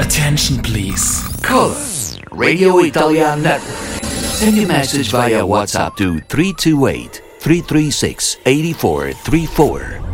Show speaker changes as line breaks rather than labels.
Attention please.
Callers, Radio Italian Network. Send your message via WhatsApp to 328-336-8434